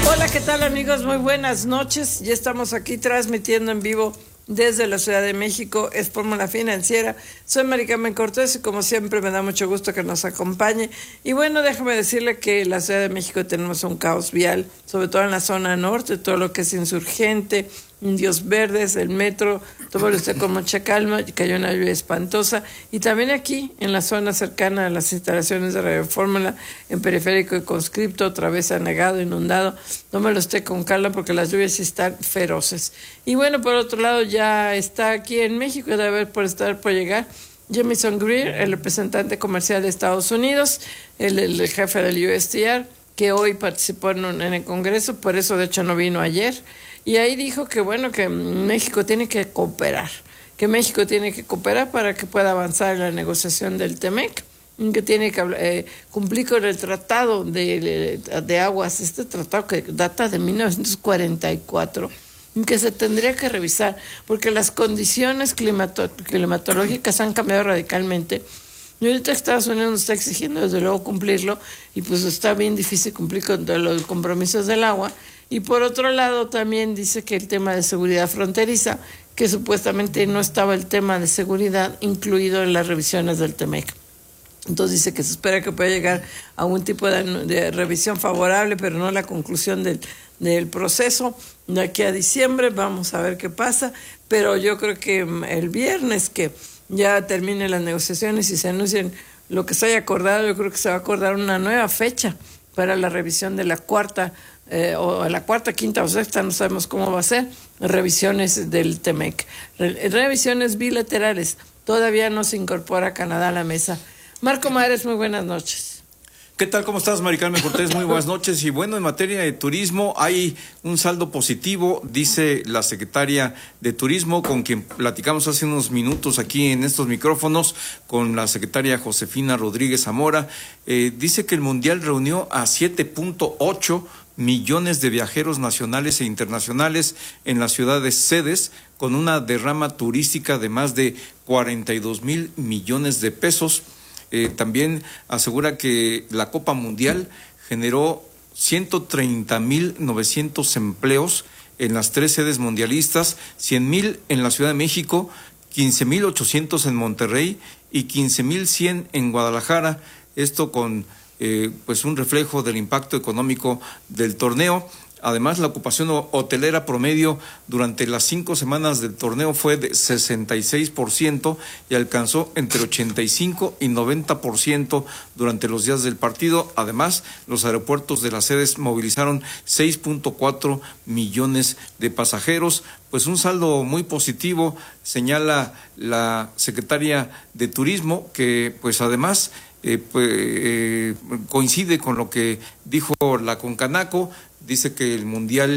Hola, ¿qué tal amigos? Muy buenas noches. Ya estamos aquí transmitiendo en vivo desde la Ciudad de México. Es Fórmula Financiera. Soy Mari Carmen Cortés y como siempre me da mucho gusto que nos acompañe. Y bueno, déjame decirle que en la Ciudad de México tenemos un caos vial, sobre todo en la zona norte, todo lo que es Insurgente, Indios Verdes, el metro, tómalo usted con mucha calma, cayó una lluvia espantosa, y también aquí, en la zona cercana a las instalaciones de Radio Fórmula, en Periférico y Conscripto, otra vez anegado, inundado, tómalo usted con calma porque las lluvias sí están feroces. Y bueno, por otro lado, ya está aquí en México, debe haber por llegar, Jamieson Greer, el representante comercial de Estados Unidos, el jefe del USTR, que hoy participó en el Congreso, por eso de hecho no vino ayer. Y ahí dijo que bueno, que México tiene que cooperar, para que pueda avanzar en la negociación del TEMEC, que tiene que cumplir con el tratado de aguas, este tratado que data de 1944, que se tendría que revisar, porque las condiciones climatológicas han cambiado radicalmente. Y ahorita Estados Unidos nos está exigiendo desde luego cumplirlo, y pues está bien difícil cumplir con los compromisos del agua. Y por otro lado también dice que el tema de seguridad fronteriza, que supuestamente no estaba el tema de seguridad incluido en las revisiones del TEMEC. Entonces dice que se espera que pueda llegar a un tipo de revisión favorable, pero no la conclusión del proceso de aquí a diciembre. Vamos a ver qué pasa, pero yo creo que el viernes que ya terminen las negociaciones y se anuncien lo que se haya acordado, yo creo que se va a acordar una nueva fecha para la revisión de la cuarta, quinta o sexta, no sabemos cómo va a ser, revisiones del TEMEC. Revisiones bilaterales, todavía no se incorpora Canadá a la mesa. Marco Mares, muy buenas noches. ¿Qué tal? ¿Cómo estás, Mari Carmen Cortés? Muy buenas noches. Y bueno, en materia de turismo hay un saldo positivo, dice la secretaria de Turismo, con quien platicamos hace unos minutos aquí en estos micrófonos, con la secretaria Josefina Rodríguez Zamora. Dice que el Mundial reunió a 7.8 millones de viajeros nacionales e internacionales en las ciudades sedes, con una derrama turística de más de 42,000 millones de pesos. También asegura que la Copa Mundial generó 130,900 empleos en las 3 sedes mundialistas, 100,000 en la Ciudad de México, 15,800 en Monterrey y 15,100 en Guadalajara. Esto con pues un reflejo del impacto económico del torneo. Además, la ocupación hotelera promedio durante las 5 semanas del torneo fue de 66% y alcanzó entre 85 y 90% durante los días del partido. Además, los aeropuertos de las sedes movilizaron 6.4 millones de pasajeros. Pues un saldo muy positivo, señala la secretaria de Turismo, que pues además coincide con lo que dijo la Concanaco. Dice que el Mundial